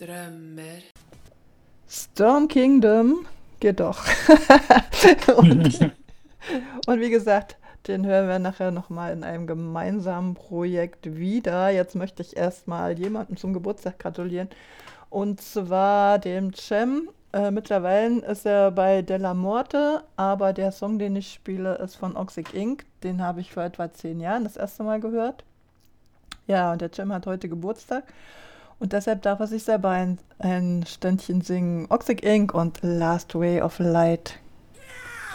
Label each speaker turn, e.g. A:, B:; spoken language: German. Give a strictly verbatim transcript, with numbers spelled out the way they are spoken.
A: Drömmer.
B: Storm Kingdom geht doch. und, und wie gesagt, den hören wir nachher nochmal in einem gemeinsamen Projekt wieder. Jetzt möchte ich erstmal jemandem zum Geburtstag gratulieren. Und zwar dem Cem. Äh, mittlerweile ist er bei Della Morte, aber der Song, den ich spiele, ist von Oxic Inc. Den habe ich vor etwa zehn Jahren das erste Mal gehört. Ja, und der Cem hat heute Geburtstag. Und deshalb darf er sich selber ein, ein Ständchen singen. Oxic Inc. und Last Ray of Light.